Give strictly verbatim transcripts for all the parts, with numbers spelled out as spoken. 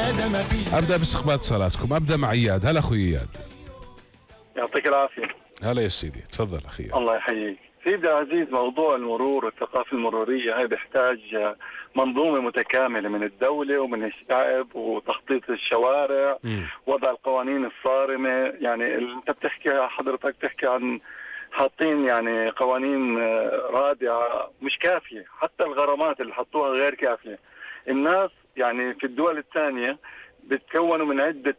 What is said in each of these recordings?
ابدا باستقبال اتصالاتكم. ابدا مع اياد. هلا اخوي اياد. يعطيك العافيه. هلا يا سيدي، تفضل اخي. الله يحييك سيدي عزيز. موضوع المرور والثقافه المروريه هاي بيحتاج منظومه متكامله من الدوله ومن الشعب، وتخطيط الشوارع، م. وضع القوانين الصارمه. يعني انت بتحكي حضرتك بتحكي عن حاطين يعني قوانين رادعه مش كافيه، حتى الغرامات اللي حطوها غير كافيه. الناس يعني في الدول الثانيه بتكونوا من عدة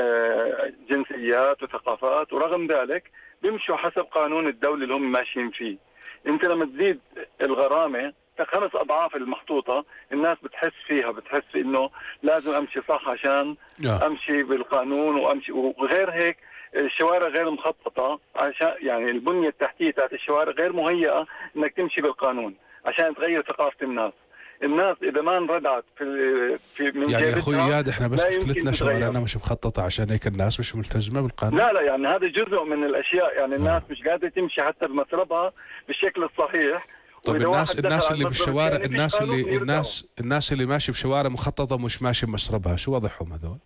جنسيات وثقافات، ورغم ذلك بيمشوا حسب قانون الدولة اللي هم ماشيين فيه. انت لما تزيد الغرامة خمس اضعاف المحطوطة، الناس بتحس فيها، بتحس انه لازم امشي صح عشان امشي بالقانون وامشي. وغير هيك الشوارع غير مخططة، عشان يعني البنية التحتية تاعت الشوارع غير مهيئة انك تمشي بالقانون عشان تغير ثقافة الناس. الناس اذا ما انردعت في في من يعني يا اخوي اياد احنا بس مشكلتنا شوارعنا مش مخططه، عشان هيك الناس مش ملتزمه بالقانون. لا لا يعني هذا جزء من الاشياء. يعني الناس آه. مش قادره تمشي حتى بمسربها بالشكل الصحيح. طيب الناس الناس اللي بالشوارع، الناس اللي الناس الناس اللي ماشي بشوارع مخططه مش ماشي بمسربها، شو وضعهم هذول؟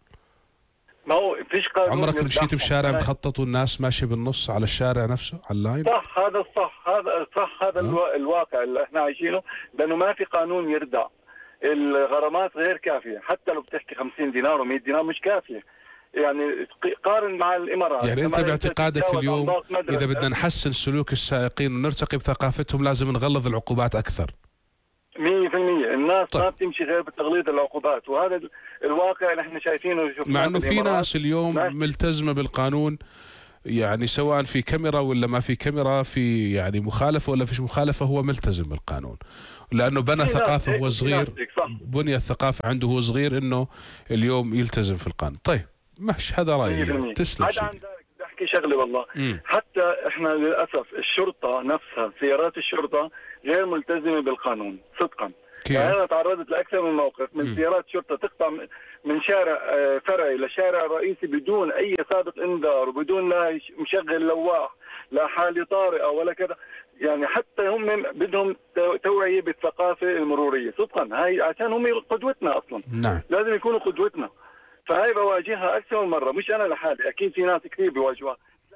ما هو فيش قانون. عمرك مشيت بشارع مخطط والناس ماشيه بالنص على الشارع نفسه على اللاين؟ صح، هذا الصح، هذا صح، هذا آه. الواقع اللي احنا عايشينه، لانه ما في قانون يردع. الغرامات غير كافيه، حتى لو بتحكي خمسين دينار ومئة دينار مش كافيه. يعني قارن مع الامارات. يعني انت باعتقادك اليوم اذا بدنا نحسن سلوك السائقين ونرتقي بثقافتهم لازم نغلظ العقوبات اكثر؟ مية بالمية. الناس طيب. ما بتمشي غير بتغليظ العقوبات، وهذا الواقع اللي احنا شايفينه وشفناه. مع انه في ناس اليوم ماشي. ملتزمه بالقانون، يعني سواء في كاميرا ولا ما في كاميرا، في يعني مخالفه ولا فيش مخالفه، هو ملتزم بالقانون لانه بنى ثقافه هو صغير، بني الثقافه عنده هو صغير انه اليوم يلتزم في القانون. طيب مش هذا رايي. تسلم. عدا عن ذلك بدي احكي شغله والله. م. حتى احنا للاسف الشرطه نفسها، سيارات الشرطه غير ملتزمه بالقانون صدقا. كيف؟ يعني انا تعرضت لاكثر من موقف من م. سيارات شرطه تقطع من شارع فرعي لشارع رئيسي بدون اي سابق انذار، وبدون لا مشغل لواح، لا حاله طارئه ولا كذا. يعني حتى هم بدهم توعيه بالثقافه المروريه صدقا. هاي عشان هم قدوتنا اصلا. نعم. لازم يكونوا قدوتنا. فهاي بواجهها اكثر من مره، مش انا لحالي، اكيد في ناس كثير بيواجهوها.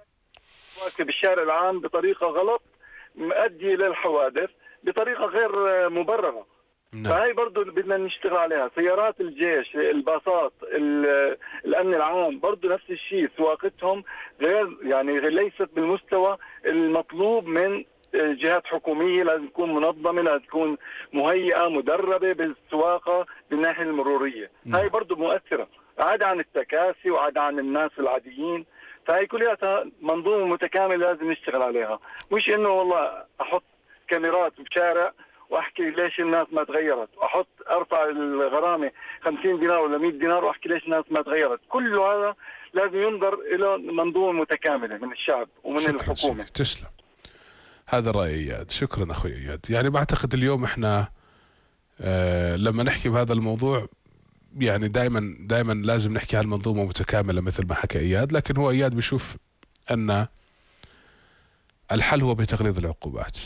واقفه بالشارع العام بطريقه غلط مؤدي للحوادث بطريقه غير مبرره. نعم. فهي برضه بدنا نشتغل عليها. سيارات الجيش، الباصات، الامن العام برضه نفس الشيء، سواقتهم غير يعني ليست بالمستوى المطلوب من جهات حكوميه. لازم تكون منظمه، لازم تكون مهيئه مدربه بالسواقه بالناحيه المروريه. نعم. هاي برضه مؤثره، عدا عن التكاسي وعدا عن الناس العاديين. فهي كلها منظومه متكامله لازم نشتغل عليها. مش انه والله احط كاميرات بشارع واحكي ليش الناس ما تغيرت، واحط ارفع الغرامه خمسين دينار ولا مئة دينار واحكي ليش الناس ما تغيرت. كل هذا لازم ينظر الى منظومه متكامله من الشعب ومن شكرا الحكومه. سيدي. تسلم. هذا رايي اياد. شكرا اخوي اياد. يعني بعتقد اليوم احنا آه لما نحكي بهذا الموضوع يعني دائما دائما لازم نحكي عن منظومه متكامله مثل ما حكى اياد، لكن هو اياد بيشوف ان الحل هو بتغليظ العقوبات.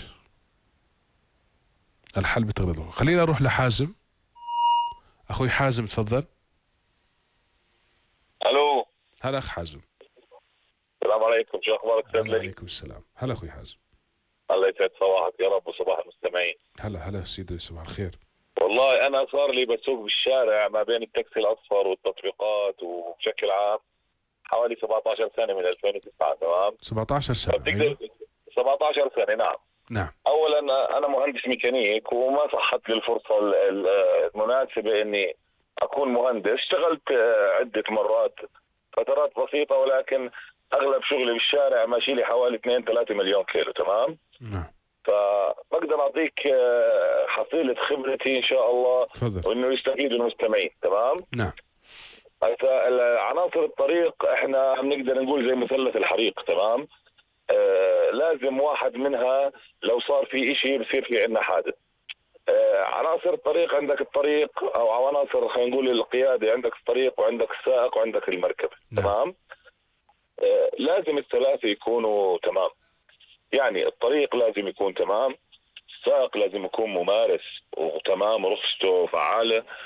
الحل بتغليظ العقوبات. خلينا نروح لحازم. اخوي حازم تفضل. الو. هلا اخ حازم. السلام عليكم، شو اخبارك سيد؟ وعليكم السلام. هلا اخوي حازم. الله يسعد صباحك يا رب وصباح المستمعين. هلا هلا سيدي، صباح الخير. والله انا صار لي بسوق بالشارع ما بين التاكسي الاصفر والتطبيقات وبشكل عام حوالي سبعة عشر سنه من ألفين وتسعة. تمام. سبعة عشر سنه. أيوة. سبعة عشر سنه. نعم. نعم. اولا انا مهندس ميكانيك وما صحت لي الفرصه المناسبه اني اكون مهندس. اشتغلت عده مرات فترات بسيطه، ولكن اغلب شغلي بالشارع ماشي لي حوالي اثنين ثلاثة مليون كيلو. تمام. نعم. فبقدر اعطيك حصيله خبرتي ان شاء الله. تفضل. وانه يستفيد المستمعين. تمام. نعم. عناصر الطريق احنا بنقدر نقول زي مثلث الحريق. تمام. آه لازم واحد منها لو صار في اشي بصير في عندنا حادث. آه عناصر الطريق، عندك الطريق او عناصر خلينا نقول القياده، عندك الطريق وعندك السائق وعندك المركبه. نعم. تمام. آه لازم الثلاثه يكونوا تمام. يعني الطريق لازم يكون تمام، السائق لازم يكون ممارس وتمام ورخصته فعاله،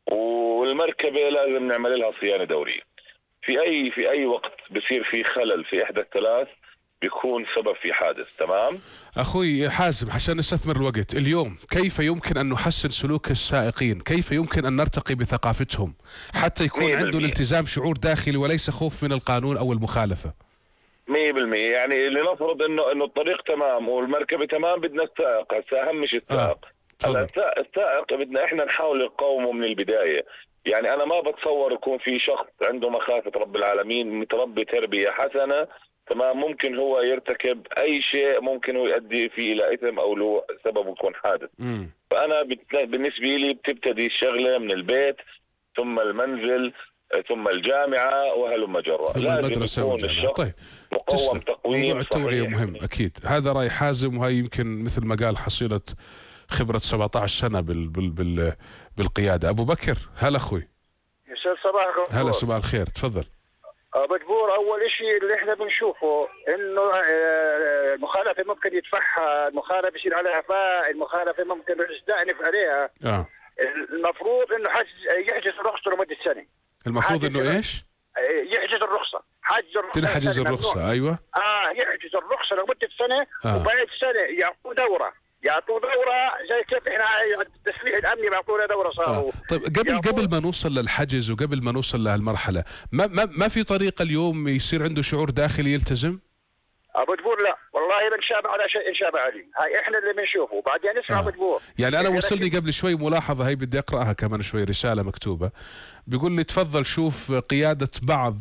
والمركبه لازم نعمل لها صيانه دوريه. في اي في اي وقت بصير في خلل في احدى الثلاث بيكون سبب في حادث. تمام اخوي حازم، عشان نستثمر الوقت اليوم، كيف يمكن ان نحسن سلوك السائقين؟ كيف يمكن ان نرتقي بثقافتهم حتى يكون عنده الالتزام شعور داخلي وليس خوف من القانون او المخالفه؟ مية بالمية. يعني لنفرض انه انه الطريق تمام والمركبه تمام، بدنا السائق هسه اهم شيء السائق. هلا آه. السائق بدنا احنا نحاول نقاومه من البدايه. يعني انا ما بتصور يكون في شخص عنده مخافه رب العالمين متربي تربيه حسنه، تمام، ممكن هو يرتكب اي شيء ممكن هو يؤدي فيه الى اثم او له سبب يكون حادث. م. فانا بالنسبه لي بتبتدي الشغله من البيت ثم المنزل ثم الجامعه وهلم جرى. ثم المدرسه والجامعه. طيب مقوم تقويم. موضوع التوعيه مهم اكيد، هذا راي حازم، وهي يمكن مثل ما قال حصيله خبره سبعة عشر سنه بال بال بال بالقياده. ابو بكر، هلا اخوي. يسعد صباحك. هلا صباح الخير، تفضل. ابو جبور، اول شيء اللي احنا بنشوفه انه المخالفه ممكن يدفعها، المخالفه يصير عليها فاء، المخالفه ممكن يستأنف عليها. اه المفروض انه حجز يحجز الرخصه لمده سنه. المفروض انه ايش؟ يحجز الرخصه، حجز الرخصه، تنحجز الرخصه. ايوه اه يحجز الرخصه لمده سنه. آه. وبعد سنه يعطوه دوره، يعطوه دوره زي كيف احنا التسليح الامني بيعطونا دوره صاروا. آه. طيب قبل قبل ما نوصل للحجز وقبل ما نوصل لهالمرحله، ما ما ما في طريقه اليوم يصير عنده شعور داخلي يلتزم؟ ابو جبور لا والله بنشابه على شيء نشابه عليه، هاي احنا اللي بنشوفه وبعدين نسمع. ابو جبور يعني انا وصلني قبل شوي ملاحظه، هي بدي اقراها كمان شوي، رساله مكتوبه بيقول لي تفضل شوف قياده بعض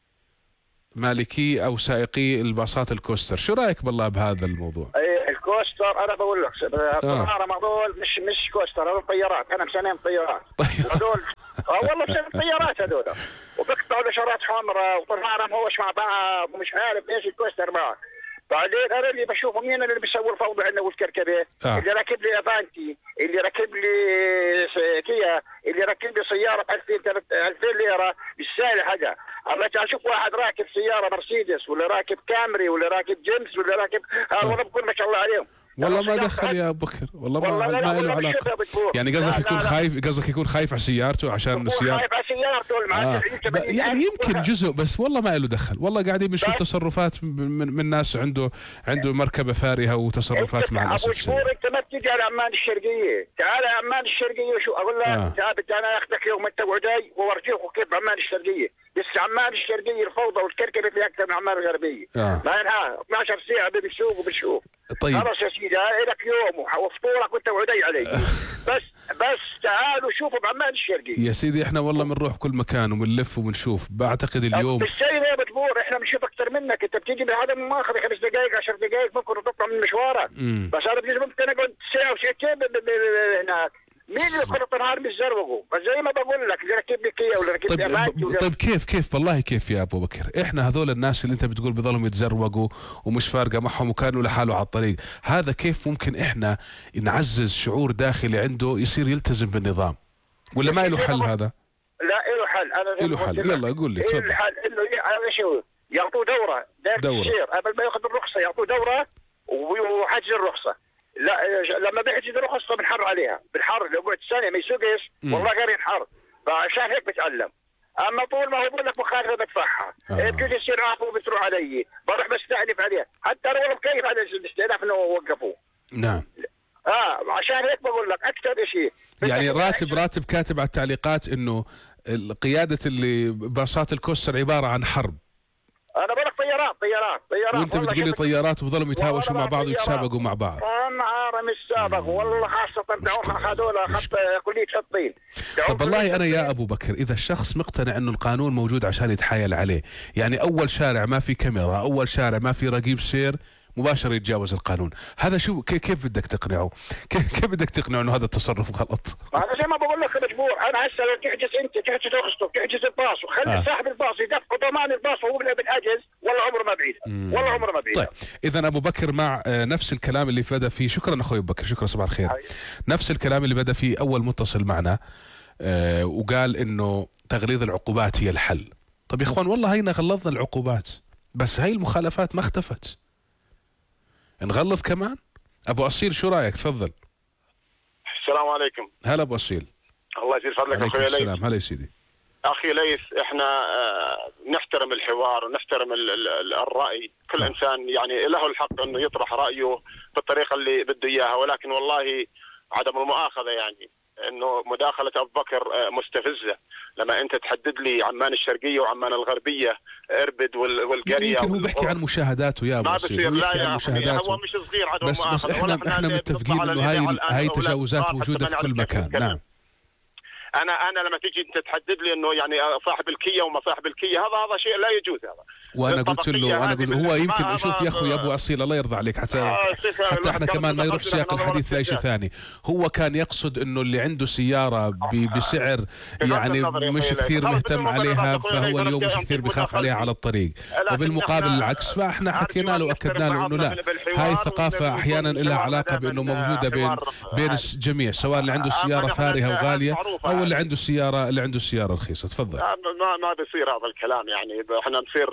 مالكي او سائقي الباصات الكوستر، شو رايك بالله بهذا الموضوع؟ ايه الكوستر انا بقول لك الطياره هذول مش مش كوستر، هذول طيارات، انا مسميهم طيارات. هذول اه والله مسميهم طيارات هذول، وبيقطعوا اشارات حمراء وطياره مهوش مع بعض ومش عارف ايش الكوستر معه. بعدين انا اللي بشوفه مين اللي بيسوي الفوضى عندنا والكركبه؟ آه. اللي راكب لي افانتي، اللي راكب لي كيا، اللي راكب لي سياره ب ألفين ليره بالسهل حاجه. اما اشوف واحد راكب سياره مرسيدس ولا راكب كامري ولا راكب جيمس ولا راكب هذول بكون ما شاء الله عليهم. والله ما دخل يا ابو بكر، والله ما, والله ما له علاقه. يعني قصدك يكون لا لا. خايف، قصدك يكون خايف على سيارته عشان السياره خايف على سيارته آه. يعني يمكن جزء بس والله ما له دخل. والله قاعدين بنشوف تصرفات من, من ناس عنده عنده مركبه فارهه وتصرفات مع الاسف. ابو جبور انت ما بتيجي على عمان الشرقيه، تعال عمان الشرقيه وشو اقول لك. آه. تعال انا اخذك يوم التوعدي واورجيك كيف عمان الشرقيه، بس عمان الشرقيه الفوضى والكركبه فيها اكثر من عمان الغربيه. آه. ما ينها اثني عشر ساعه بنسوق وبنشوف. طيب خلص يا سيدي لك يوم وفطورك وانت وعدي علي. بس بس تعالوا شوفوا بعمان الشرقي يا سيدي. احنا والله بنروح كل مكان وبنلف وبنشوف. بعتقد اليوم بالسير يا بتبور احنا بنشوف اكثر منك. انت بتيجي بهذا الماخذ خمس دقائق عشر دقائق ممكن تطلع من مشوارك. مم. بس انا بجي ممكن اقعد ساعه وساعتين هناك. مين اللي كل النهار بيزرقوا؟ بس زي ما بقول لك اللي ركب لي كيا ولا ركب لي طيب, ولا... طيب كيف كيف بالله كيف يا ابو بكر؟ احنا هذول الناس اللي انت بتقول بيضلوا يتزرقوا ومش فارقه معهم وكانوا لحاله على الطريق، هذا كيف ممكن احنا نعزز شعور داخلي عنده يصير يلتزم بالنظام؟ ولا ما له حل هذا؟ لا له حل. انا له حل. يلا قول لي تفضل. الحل انه انا شو يعطوه دوره دايره السير قبل ما ياخذ الرخصه، يعطوه دوره وحجز الرخصه. لا لما بيحجز الرخصه بنحر عليها، بنحر لو قعد سنه ما يسوقش والله غير ينحر، فعشان هيك بتعلم. اما طول ما هو بقول لك مخالفه بدفعها، آه. بتجي يصير عفو بتروح علي، بروح بستأنف عليه، حتى انا والله مكيف على الاستئناف انه وقفوه. نعم. اه عشان هيك بقول لك اكثر شيء. يعني راتب راتب كاتب على التعليقات انه قياده اللي باصات الكوستر عباره عن حرب. انا بقول لك طيارات طيارات طيارات وانت بتقول لي طيارات وظلوا يتهاوشوا مع بعض ويتسابقوا مع بعض. انا مش سابق والله، خاصه دعوهم هذول خط كليه الطين. طب والله انا يا ابو بكر اذا الشخص مقتنع انه القانون موجود عشان يتحايل عليه، يعني اول شارع ما في كاميرا، اول شارع ما في رقيب سير، مباشرة يتجاوز القانون، هذا شو كيف بدك تقنعه؟ كيف كيف بدك تقنعه انه هذا التصرف غلط؟ انا زي ما بقول لك مجبور. انا هسه لو تحجز انت تحجز رخصته تحجز الباص وخلي آه. صاحب الباص يدفع ضمان الباص وهو بالحجز، والله عمره ما بعيد، والله عمره ما بعيد. طيب اذا ابو بكر مع نفس الكلام اللي بدا فيه، شكرا اخوي ابو بكر، شكرا صباح الخير. نفس الكلام اللي بدا فيه اول متصل معنا آه وقال انه تغليظ العقوبات هي الحل. طب يا اخوان والله هينا غلظنا العقوبات، بس هاي المخالفات ما اختفت، نغلظ كمان. ابو اصيل شو رايك؟ تفضل. السلام عليكم. هلا ابو اصيل. الله يجزيك فضلك اخوي ليث. السلام. هلا يا سيدي. اخي ليث، احنا نحترم الحوار ونحترم الراي، كل انسان يعني له الحق انه يطرح رايه بالطريقه اللي بده اياها، ولكن والله عدم المؤاخذه يعني انه مداخله ابو بكر مستفزه. لما انت تحدد لي عمان الشرقيه وعمان الغربيه، اربد والقريه، يمكن هو بيحكي عن مشاهداته يا ابو بصير. لا يا اخي هو مش صغير عدم بس المؤاخذه، بس احنا احنا متفقين انه هاي هاي تجاوزات موجوده في كل مكان. نعم. انا انا لما تيجي انت تحدد لي انه يعني صاحب الكيه وما صاحب الكيه، هذا هذا شيء لا يجوز هذا. وانا قلت له انا قلت هو يمكن يشوف يا اخوي ابو اصيل الله يرضى عليك، حتى حتى احنا كمان ما يروح سياق الحديث لاي شيء ثاني. هو كان يقصد انه اللي عنده سياره بسعر يعني مش كثير مهتم عليها، فهو اليوم مش كثير بخاف عليها على الطريق، وبالمقابل العكس. فاحنا حكينا له واكدنا له انه لا، هاي الثقافه احيانا لها علاقه بانه موجوده بين بين الجميع، سواء اللي عنده سياره فارهه وغاليه او اللي عنده سياره اللي عنده سياره رخيصه. تفضل. ما ما بيصير هذا الكلام، يعني احنا نصير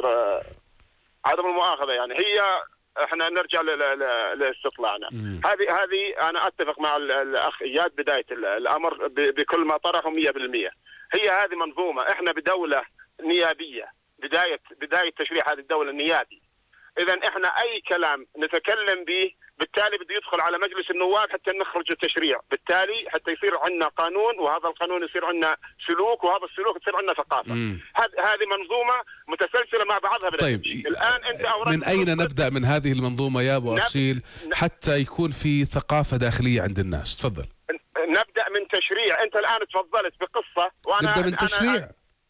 عدم المؤاخذه. يعني هي احنا نرجع لاستطلاعنا. هذه هذه انا اتفق مع الاخ اياد بدايه الامر بكل ما طرحه مئة بالمئة. هي هذه منظومه، احنا بدوله نيابيه، بدايه بدايه تشريع هذه الدوله النيابي. اذا احنا اي كلام نتكلم به بالتالي بده يدخل على مجلس النواب حتى نخرج التشريع، بالتالي حتى يصير عندنا قانون، وهذا القانون يصير عندنا سلوك، وهذا السلوك يصير عندنا ثقافه. هذه منظومه متسلسله مع بعضها. طيب الان انت من اين نبدا من هذه المنظومه يا ابو اصيل حتى يكون في ثقافه داخليه عند الناس؟ تفضل. نبدا من تشريع. انت الان تفضلت بقصه وانا نبدا من تشريع.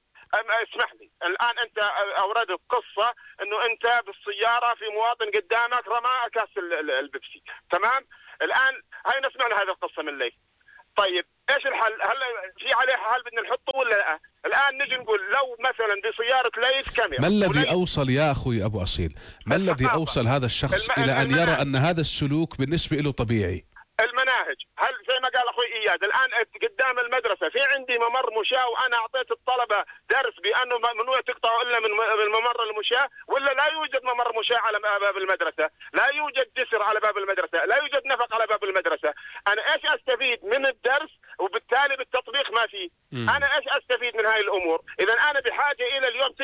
اسمح لي، الان انت اوردت قصه انه انت بالسياره في مواطن قدامك رمى كاس البيبسي، تمام؟ الان هاي سمعنا هذه القصه من ليث. طيب ايش الحل؟ هل في عليه حل بدنا نحطه ولا لا؟ الان نجي نقول لو مثلا بسياره ليث كاميرا، ما الذي اوصل يا اخوي ابو اصيل؟ ما الذي اوصل هذا الشخص الى ان يرى ان هذا السلوك بالنسبه له طبيعي؟ المناهج. هل زي ما قال اخوي اياد، الان قدام المدرسه في عندي ممر مشاة وانا اعطيت الطلبه درس بانه ممنوع تقطعوا الا من ممر المشاة، ولا لا يوجد ممر مشاة على باب المدرسه؟ لا يوجد جسر على باب المدرسه، لا يوجد نفق على باب المدرسه. انا ايش استفيد من الدرس وبالتالي بالتطبيق ما فيه؟ انا ايش استفيد من هاي الامور؟ اذا انا بحاجه الى اليوم